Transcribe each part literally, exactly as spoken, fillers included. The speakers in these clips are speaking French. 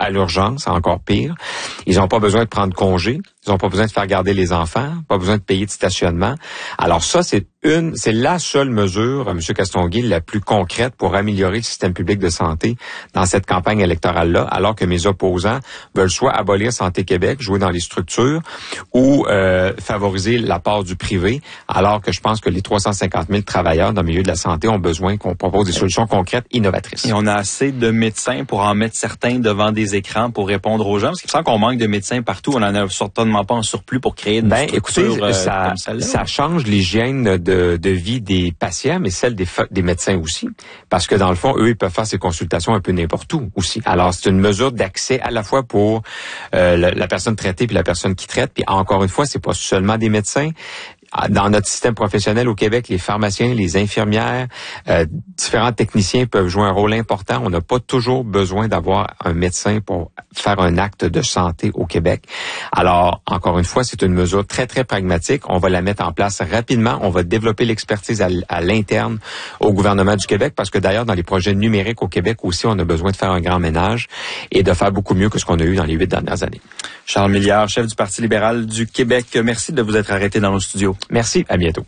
à l'urgence, encore pire. Ils n'ont pas besoin de prendre congé. Ils n'ont pas besoin de faire garder les enfants, pas besoin de payer de stationnement. Alors ça, c'est une, c'est la seule mesure, M. Castonguay, la plus concrète pour améliorer le système public de santé dans cette campagne électorale-là, alors que mes opposants veulent soit abolir Santé Québec, jouer dans les structures, ou euh, favoriser l'apport du privé, alors que je pense que les trois cent cinquante mille travailleurs dans le milieu de la santé ont besoin qu'on propose des solutions concrètes, innovatrices. Et on a assez de médecins pour en mettre certains devant des écrans pour répondre aux gens, parce qu'il me semble qu'on manque de médecins partout. On en a certainement pas en surplus pour créer une ben, structure écoutez, ça, comme celle-là. Ça change l'hygiène de, de vie des patients, mais celle des, des médecins aussi. Parce que dans le fond, eux, ils peuvent faire ces consultations un peu n'importe où aussi. Alors, c'est une mesure d'accès à la fois pour euh, la, la personne traitée puis la personne qui traite. Puis encore une fois, c'est pas seulement des médecins. Dans notre système professionnel au Québec, les pharmaciens, les infirmières, euh, différents techniciens peuvent jouer un rôle important. On n'a pas toujours besoin d'avoir un médecin pour faire un acte de santé au Québec. Alors, encore une fois, c'est une mesure très, très pragmatique. On va la mettre en place rapidement. On va développer l'expertise à, à l'interne au gouvernement du Québec parce que d'ailleurs, dans les projets numériques au Québec aussi, on a besoin de faire un grand ménage et de faire beaucoup mieux que ce qu'on a eu dans les huit dernières années. Charles Milliard, chef du Parti libéral du Québec, merci de vous être arrêté dans nos studios. Merci, à bientôt.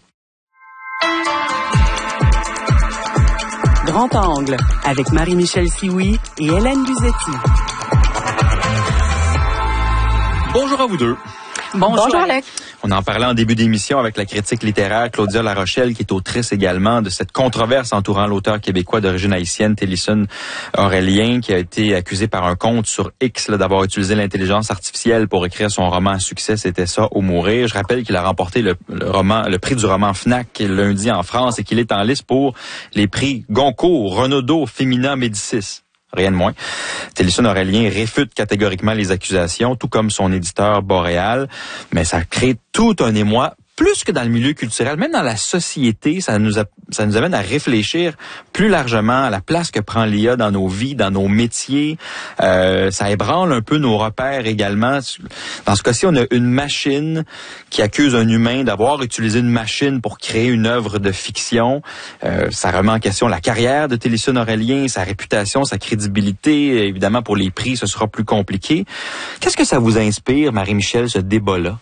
Grand Angle, avec Marie-Michel Sioui et Hélène Buzetti. Bonjour à vous deux. Bonjour, Bonjour Alec. On en parlait en début d'émission avec la critique littéraire Claudia Larochelle, qui est autrice également de cette controverse entourant l'auteur québécois d'origine haïtienne, Télésphone Aurélien, qui a été accusé par un compte sur X là, d'avoir utilisé l'intelligence artificielle pour écrire son roman à succès, C'était ça ou mourir. Je rappelle qu'il a remporté le, le roman, le prix du roman Fnac lundi en France et qu'il est en liste pour les prix Goncourt, Renaudot, Femina, Médicis. Rien de moins. Télésphone Aurélien réfute catégoriquement les accusations, tout comme son éditeur Boréal, mais ça crée tout un émoi. Plus que dans le milieu culturel, même dans la société, ça nous a, ça nous amène à réfléchir plus largement à la place que prend l'I A dans nos vies, dans nos métiers. Euh, ça ébranle un peu nos repères également. Dans ce cas-ci, on a une machine qui accuse un humain d'avoir utilisé une machine pour créer une œuvre de fiction. Euh, ça remet en question la carrière de Télésphone Aurélien, sa réputation, sa crédibilité. Évidemment, pour les prix, ce sera plus compliqué. Qu'est-ce que ça vous inspire, Marie-Michel, ce débat-là?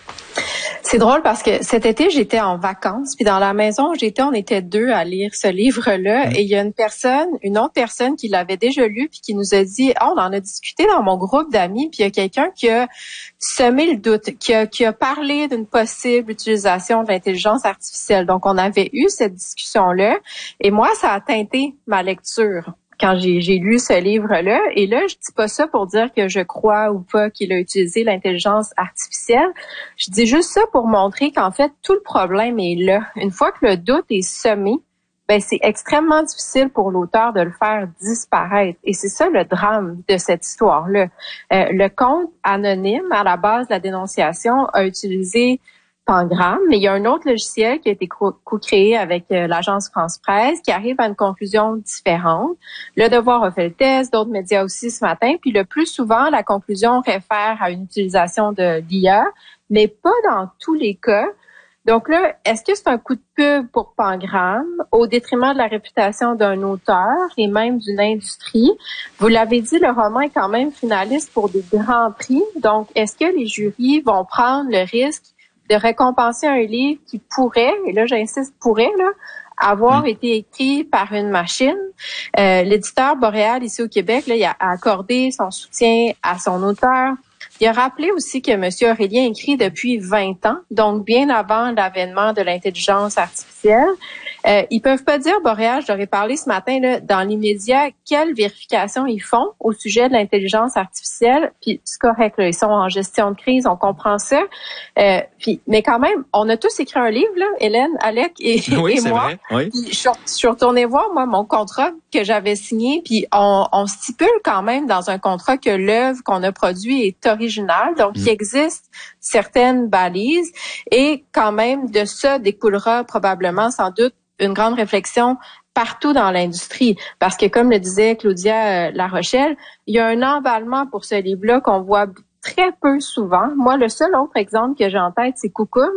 C'est drôle parce que cet été, j'étais en vacances, puis dans la maison où j'étais, on était deux à lire ce livre-là, et il y a une personne, une autre personne qui l'avait déjà lu, puis qui nous a dit, oh, on en a discuté dans mon groupe d'amis, puis il y a quelqu'un qui a semé le doute, qui a, qui a parlé d'une possible utilisation de l'intelligence artificielle. Donc, on avait eu cette discussion-là, et moi, ça a teinté ma lecture quand j'ai, j'ai lu ce livre-là. Et là, je dis pas ça pour dire que je crois ou pas qu'il a utilisé l'intelligence artificielle. Je dis juste ça pour montrer qu'en fait, tout le problème est là. Une fois que le doute est semé, ben c'est extrêmement difficile pour l'auteur de le faire disparaître. Et c'est ça le drame de cette histoire-là. Euh, le compte anonyme, à la base de la dénonciation, a utilisé Pangram, mais il y a un autre logiciel qui a été co-créé avec euh, l'agence France Presse qui arrive à une conclusion différente. Le Devoir a fait le test, d'autres médias aussi ce matin, puis le plus souvent, la conclusion réfère à une utilisation de l'I A, mais pas dans tous les cas. Donc là, est-ce que c'est un coup de pub pour Pangram au détriment de la réputation d'un auteur et même d'une industrie? Vous l'avez dit, le roman est quand même finaliste pour des grands prix. Donc, est-ce que les jurys vont prendre le risque de récompenser un livre qui pourrait, et là j'insiste pourrait, là, avoir mmh. été écrit par une machine? Euh, l'éditeur Boréal ici au Québec, là, il a accordé son soutien à son auteur. Il a rappelé aussi que M. Aurélien écrit depuis vingt ans, donc bien avant l'avènement de l'intelligence artificielle. Euh, ils peuvent pas dire, Boréal, je leur ai parlé ce matin, là, dans l'immédiat, quelle vérification ils font au sujet de l'intelligence artificielle. Puis c'est correct, là, ils sont en gestion de crise, on comprend ça. Euh, puis, mais quand même, on a tous écrit un livre, là, Hélène, Alec et, oui, et c'est moi. Vrai, oui. Puis, je, suis, je suis retournée voir, moi, mon contrat que j'avais signé, puis on, on stipule quand même dans un contrat que l'œuvre qu'on a produite est originale, donc mmh. il existe certaines balises, et quand même de ça découlera probablement, sans doute, une grande réflexion partout dans l'industrie. Parce que, comme le disait Claudia euh, Larochelle, il y a un emballement pour ce livre-là qu'on voit très peu souvent. Moi, le seul autre exemple que j'ai en tête, c'est Coucoum.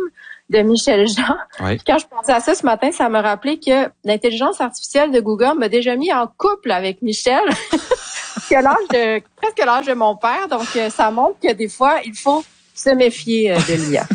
de Michel Jean. Oui. Quand je pensais à ça ce matin, ça m'a rappelé que l'intelligence artificielle de Google m'a déjà mis en couple avec Michel, qui a l'âge de, presque l'âge de mon père. Donc, ça montre que des fois, il faut se méfier de l'I A.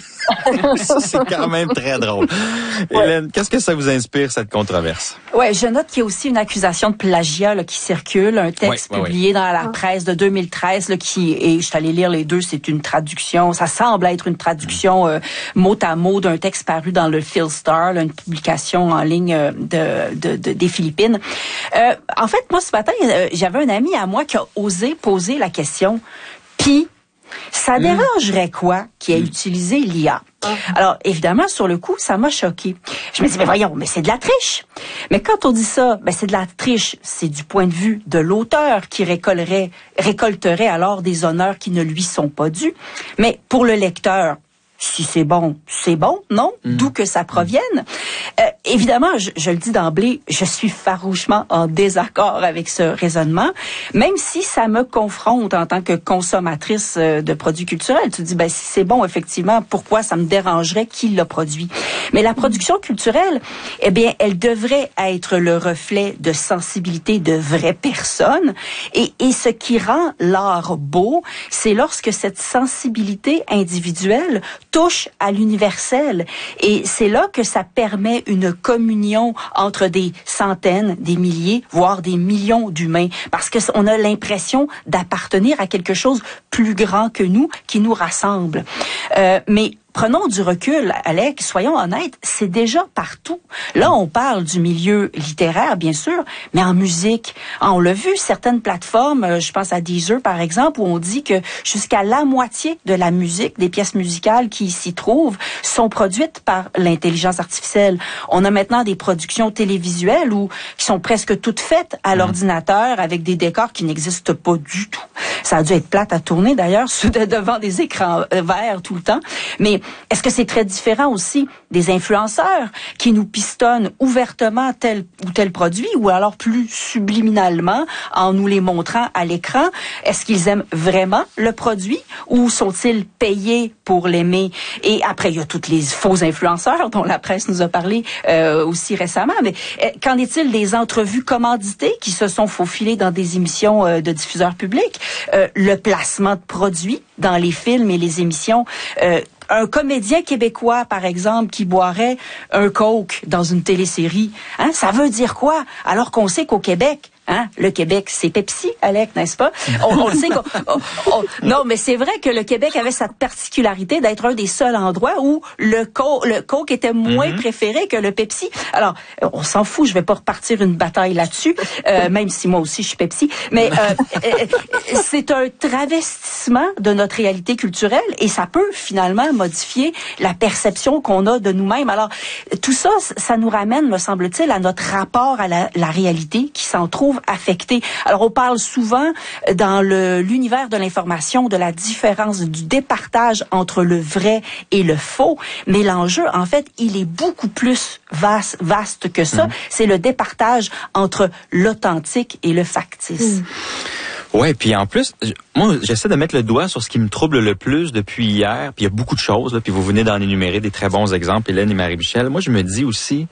C'est quand même très drôle. Ouais. Hélène, qu'est-ce que ça vous inspire, cette controverse? Ouais, je note qu'il y a aussi une accusation de plagiat là, qui circule, un texte ouais, ouais, publié ouais. dans la presse de deux mille treize là, qui, et je suis allée lire les deux, c'est une traduction, ça semble être une traduction mmh. euh, mot à mot d'un texte paru dans le Philstar, là, une publication en ligne euh, de, de, de des Philippines. Euh, en fait, moi ce matin, euh, j'avais un ami à moi qui a osé poser la question, puis ça dérangerait quoi qui a utilisé l'I A? Alors, évidemment, sur le coup, ça m'a choqué. Je me dis, mais voyons, mais c'est de la triche. Mais quand on dit ça, ben c'est de la triche, c'est du point de vue de l'auteur qui récolterait, récolterait alors des honneurs qui ne lui sont pas dus. Mais pour le lecteur, si c'est bon, c'est bon, non? Mmh. D'où que ça provienne. Euh, évidemment, je, je le dis d'emblée, je suis farouchement en désaccord avec ce raisonnement, même si ça me confronte en tant que consommatrice de produits culturels. Tu te dis, ben si c'est bon, effectivement, pourquoi ça me dérangerait qui l'a produit? Mais la production culturelle, eh bien, elle devrait être le reflet de sensibilité de vraies personnes. Et, et ce qui rend l'art beau, c'est lorsque cette sensibilité individuelle touche à l'universel. Et c'est là que ça permet une communion entre des centaines, des milliers, voire des millions d'humains. Parce que on a l'impression d'appartenir à quelque chose plus grand que nous, qui nous rassemble. Euh, mais prenons du recul, Alec, soyons honnêtes, c'est déjà partout. Là, on parle du milieu littéraire, bien sûr, mais en musique. On l'a vu, certaines plateformes, je pense à Deezer, par exemple, où on dit que jusqu'à la moitié de la musique, des pièces musicales qui s'y trouvent, sont produites par l'intelligence artificielle. On a maintenant des productions télévisuelles où, qui sont presque toutes faites à mmh. l'ordinateur avec des décors qui n'existent pas du tout. Ça a dû être plate à tourner, d'ailleurs, devant des écrans verts tout le temps. Mais est-ce que c'est très différent aussi des influenceurs qui nous pistonnent ouvertement tel ou tel produit ou alors plus subliminalement en nous les montrant à l'écran? Est-ce qu'ils aiment vraiment le produit ou sont-ils payés pour l'aimer? Et après, il y a toutes les faux influenceurs dont la presse nous a parlé euh, aussi récemment. Mais euh, qu'en est-il des entrevues commanditées qui se sont faufilées dans des émissions euh, de diffuseurs publics? Euh, le placement de produits dans les films et les émissions. Euh, Un comédien québécois, par exemple, qui boirait un Coke dans une télésérie, hein, ça veut dire quoi? Alors qu'on sait qu'au Québec, hein, le Québec, c'est Pepsi, Alec, n'est-ce pas? On, on le sait qu'on, on, on, non, mais c'est vrai que le Québec avait cette particularité d'être un des seuls endroits où le Coke, le Coke était moins mm-hmm. préféré que le Pepsi. Alors, on s'en fout, je vais pas repartir une bataille là-dessus, euh, même si moi aussi je suis Pepsi. Mais euh, c'est un travestissement de notre réalité culturelle et ça peut finalement modifier la perception qu'on a de nous-mêmes. Alors, tout ça, ça nous ramène, me semble-t-il, à notre rapport à la, la réalité qui s'en trouve affecté. Alors, on parle souvent dans le, l'univers de l'information de la différence du départage entre le vrai et le faux, mais l'enjeu, en fait, il est beaucoup plus vaste, vaste que ça. Mmh. C'est le départage entre l'authentique et le factice. Mmh. Ouais, puis en plus, moi, j'essaie de mettre le doigt sur ce qui me trouble le plus depuis hier, puis il y a beaucoup de choses, là, puis vous venez d'en énumérer des très bons exemples, Hélène et Marie-Michel. Moi, je me dis aussi,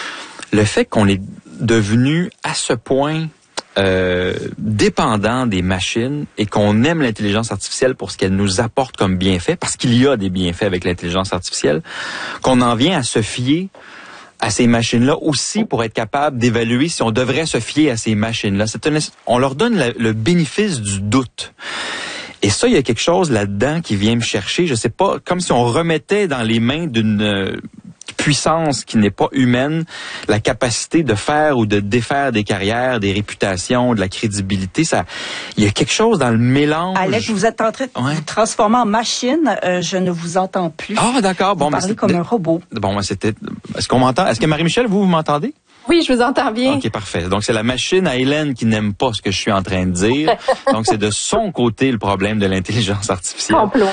le fait qu'on est devenu à ce point euh, dépendant des machines et qu'on aime l'intelligence artificielle pour ce qu'elle nous apporte comme bienfait, parce qu'il y a des bienfaits avec l'intelligence artificielle, qu'on en vient à se fier à ces machines-là aussi pour être capable d'évaluer si on devrait se fier à ces machines-là. C'est une, on leur donne la, le bénéfice du doute. Et ça, il y a quelque chose là-dedans qui vient me chercher. Je sais pas, comme si on remettait dans les mains d'une euh, puissance qui n'est pas humaine la capacité de faire ou de défaire des carrières, des réputations, de la crédibilité. Ça, il y a quelque chose dans le mélange. Alex, vous êtes en train de ouais. vous transformer en machine. Euh, je ne vous entends plus. Ah, d'accord. Bon, vous parlez comme un robot. Bon, c'était. Est-ce qu'on m'entend? Est-ce que Marie-Michel, vous, vous m'entendez? Oui, je vous entends bien. OK, parfait. Donc, c'est la machine à Hélène qui n'aime pas ce que je suis en train de dire. Donc, c'est de son côté le problème de l'intelligence artificielle. Complot.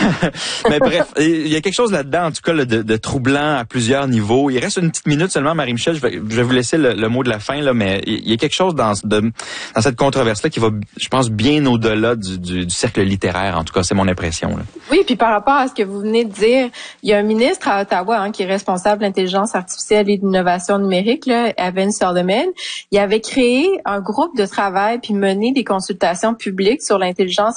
Mais bref, il y a quelque chose là-dedans, en tout cas, là, de, de troublant à plusieurs niveaux. Il reste une petite minute seulement, Marie-Michel. Je vais, je vais vous laisser le, le mot de la fin, là, mais il y a quelque chose dans, de, dans cette controverse-là qui va, je pense, bien au-delà du, du, du cercle littéraire. En tout cas, c'est mon impression, là. Oui, puis par rapport à ce que vous venez de dire, il y a un ministre à Ottawa hein, qui est responsable de l'intelligence artificielle et de l'innovation numérique, là, Evan Solomon. Il avait créé un groupe de travail puis mené des consultations publiques sur l'intelligence